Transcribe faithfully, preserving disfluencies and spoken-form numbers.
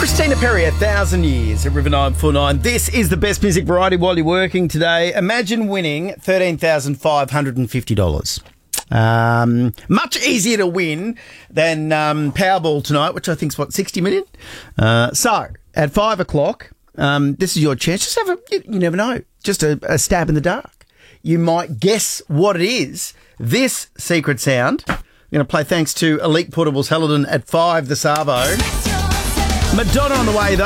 Christina Perry, A Thousand Years at River nine four nine. This is the best music variety while you're working today. Imagine winning thirteen thousand five hundred fifty dollars. Um, much easier to win than um, Powerball tonight, which I think is, what, sixty million? Uh, so, at five o'clock, um, this is your chance. Just have a, you, you never know, just a, a stab in the dark. You might guess what it is. This secret sound. I'm going to play thanks to Elite Portables Helidon at five, the Savo. Madonna on the way, though.